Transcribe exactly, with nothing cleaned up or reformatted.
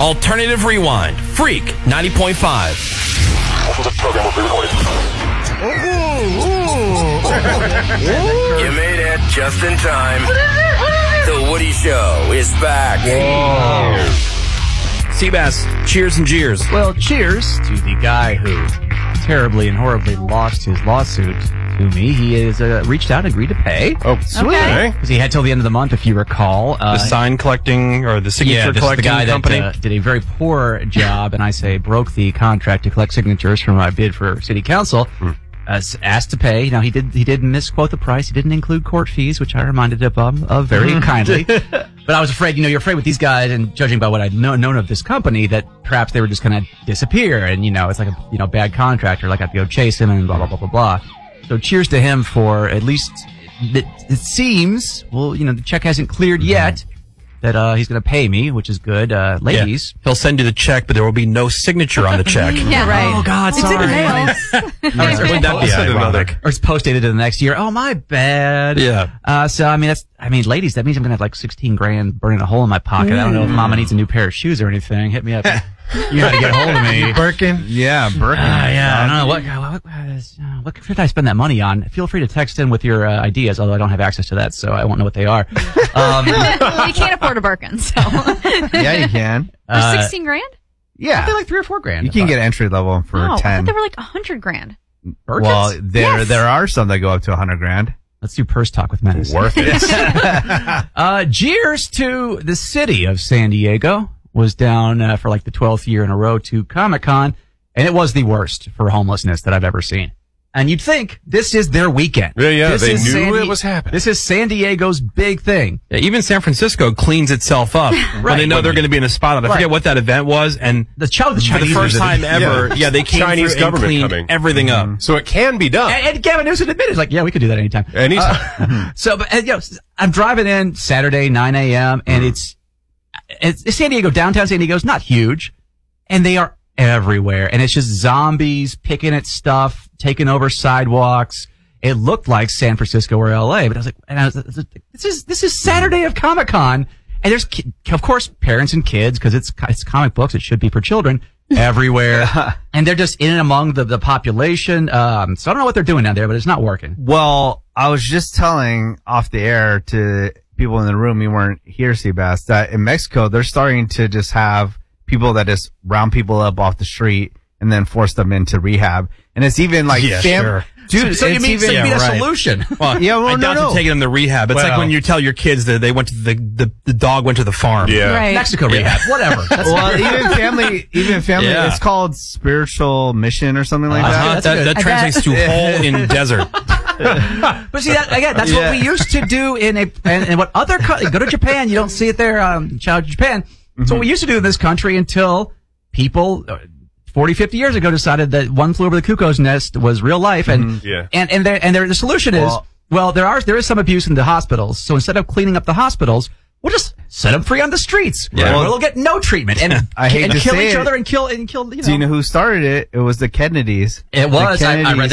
Alternative Rewind. Freak ninety point five. The program will be recorded. You made it just in time. The Woody Show is back. Seabass, cheers and jeers. Well, cheers to the guy who terribly and horribly lost his lawsuit to me. He has uh, reached out and agreed to pay. Oh, sweet. Okay. Because he had till the end of the month, if you recall. Uh, The sign collecting or the signature yeah, this is the collecting guy company. that uh, did a very poor job, and I say broke the contract to collect signatures for my bid for city council. Hmm. Uh, asked to pay. Now he did he did misquote the price. He didn't include court fees, which I reminded him of, of very kindly. But I was afraid, you know, you're afraid with these guys, and judging by what I'd know, known of this company, that perhaps they were just going to disappear, and you know, it's like a you know bad contractor, like I have to go chase him and blah blah blah blah blah. So cheers to him for at least it, it seems. Well, you know, the check hasn't cleared yet. That uh, he's going to pay me, which is good. Uh, ladies. Yeah. He'll send you the check, but there will be no signature on the check. Yeah, right. Oh, God, It's in sorry. the mail. Or, Wouldn't that be ironic? or it's post dated to the next year. Oh, my bad. Yeah. Uh, so, I mean, that's, I mean, ladies, that means I'm going to have like sixteen grand burning a hole in my pocket. I don't know if mama needs a new pair of shoes or anything. Hit me up. You got to get a hold of me. Birkin? Yeah, Birkin. Uh, yeah, I don't know. What, what, what, what should I spend that money on? Feel free to text in with your uh, ideas, although I don't have access to that, so I won't know what they are. Um, You can't afford a Birkin, so. Yeah, you can. For Uh, sixteen grand? Yeah. they're like three or four grand. You I can thought. get entry level for No, I ten. thought they were like a hundred grand. Birkins? Well, there Yes. there are some that go up to a hundred grand. Let's do purse talk with Menace. Worth it. Uh, cheers to the city of San Diego. Was down uh, for like the twelfth year in a row to Comic-Con, and it was the worst for homelessness that I've ever seen. And you'd think this is their weekend. Yeah, yeah, This they is knew San it Di- was happening. This is San Diego's big thing. Yeah, even San Francisco cleans itself up when Right. they know they're going to be in a spotlight. I Right. forget what that event was, and The, Ch- the for the Chinese first visited. time ever, yeah, Yeah. they came Chinese through and government cleaned coming. everything up. So it can be done. And, and Gavin Newsom admitted, he's like, yeah, we could do that anytime. Anytime. So, but, and, you know, I'm driving in Saturday, nine a.m., and it's, it's, it's San Diego, downtown San Diego is not huge, and they are everywhere. And it's just zombies picking at stuff, taking over sidewalks. It looked like San Francisco or L A, but I was like, and I was, this is, this is Saturday of Comic-Con. And there's, ki- of course, parents and kids, because it's, it's comic books. It should be for children everywhere. And they're just in and among the, the population. Um, so I don't know what they're doing down there, but it's not working. Well, I was just telling off the air to people in the room, you weren't here, Seabass, that in Mexico, they're starting to just have people that just round people up off the street and then force them into rehab. And it's even like, Yeah, fam- sure. dude, So you it's mean, even, so you mean yeah, a right. solution? Well, Yeah, well, I no, doubt no. to take them to rehab. It's like Well- when you tell your kids that they went to the the, the, the dog went to the farm. Yeah. Right. Mexico rehab, whatever. That's Well, even family, even family, Yeah. it's called spiritual mission or something like Uh-huh. that. Uh, That's that, good. that I translates to hole in desert. But see, that, again, that's Yeah. what we used to do in a, and, and what other, co- go to Japan, you don't see it there, um, child Japan. It's what we used to do in this country until people, uh, forty, fifty years ago decided that One Flew Over the Cuckoo's Nest was real life. And, Yeah. and, and there, and there, the solution is, Well- well, there are, there is some abuse in the hospitals. So instead of cleaning up the hospitals, we'll just set them free on the streets. Yeah. Where they'll get no treatment and, I hate and to kill say each it. other and kill, and kill, you know. Do you know who started it? It was the Kennedys. It was. The I, I read Kennedys